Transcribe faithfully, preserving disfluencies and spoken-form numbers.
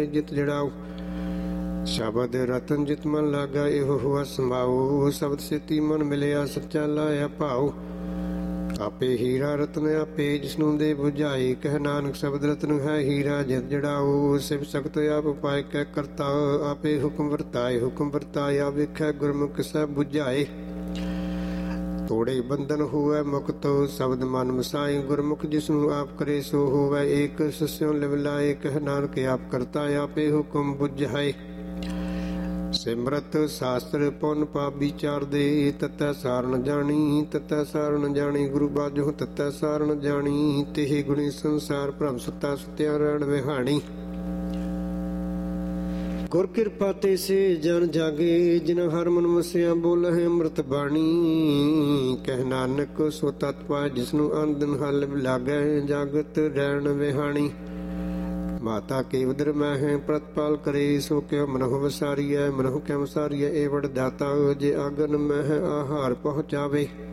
ਜਿਤ ਜੜਾਓ। ਸ਼ਬਦ ਰਤਨ ਜਿਤ ਮਨ ਲਾਗਾ ਇਹੋ ਹੁਆ ਸੰਭਾਓ। ਸ਼ਬਦ ਸੇਤੀ ਮਨ ਮਿਲਿਆ ਸੱਚਾ ਲਾਇਆ ਭਾਉ। ਆਪੇ ਹੀਰਾ ਰਤਨ ਆਪੇ ਜਿਸਨੂੰ ਦੇ ਬੁਝਾਏ। ਕਹਿ ਨਾਨਕ ਸ਼ਬਦ ਰਤਨ ਹੈ ਹੀਰਾ ਜਿਤ ਜੜਾਓ। ਸਿਵ ਸਖਤ ਆਪ ਉਪਾਇ ਕਹਿ ਕਰਤਾ ਆਪੇ ਹੁਕਮ ਵਰਤਾਏ। ਹੁਕਮ ਵਰਤਾਏ ਆਪ ਵੇਖੈ ਗੁਰਮੁਖ ਸਭ ਬੁਝਾਏ। ਤੋੜੇ ਬੰਧਨ ਹੋਵੈ ਮੁਕਤ ਸ਼ਬਦ ਮਨ ਮਸਾਏ। ਗੁਰਮੁਖ ਜਿਸਨੂੰ ਆਪ ਕਰੇ ਸੋ ਹੋਵੈ ਏਕ। ਸਸਿਉ ਲਿਵ ਲਾਏ ਕਹਿ ਨਾਨਕ ਆਪ ਕਰਤਾ ਆਪੇ ਹੁਕਮ ਬੁਝਾਏ। ਸਿਮਰਤ ਸ਼ਾਸਤਰ ਪੁੰਨ ਪਾਪ ਵਿਚਾਰ ਦੇ। ਤਤੈ ਸਾਰਨ ਜਾਣੀ ਤਤੈ ਸਾਰਨ ਜਾਣੀ। ਗੁਰੂ ਬਾਝੋ ਤਤੈ ਸਾਰਨ ਜਾਣੀ। ਤਿਹ ਗੁਣੀ ਸੰਸਾਰ ਭ੍ਰਮ ਸੁਤਾ ਸੁਤਿਆ ਰਹਿਣ ਵਿਹਾਣੀ। ਗੁਰ ਕਿਰਪਾ ਤੇ ਸੇ ਜਨ ਜਾਗੇ। ਜਿਨ ਹਰ ਮਨ ਵਸਿਆ ਬੋਲਹਿ ਅੰਮ੍ਰਿਤ ਬਾਣੀ। ਕਹਿ ਨਾਨਕ ਸੋ ਤਤ ਪਾਇ ਜਿਸਨੂੰ ਅੰਨ ਦਿਨ ਹਲ ਲਾਗੈ। ਜਾਗਤ ਰਹਿਣ ਵਿਹਾਣੀ। ਮਾਤਾ ਕੇ ਉਦਰ ਮੈਂ ਹੈ ਪ੍ਰਤਪਾਲ ਕਰੇ। ਸੋ ਕਿਉ ਮਨਹੁ ਵਸਾਰੀਐ ਮਨਹੁ ਕਿਉ ਵਸਾਰੀਐ। ਏ ਵਡ ਦਾਤਾ ਜੇ ਆਗਨ ਮੈਂ ਆਹਾਰ ਪਹੁੰਚਾਵੇ।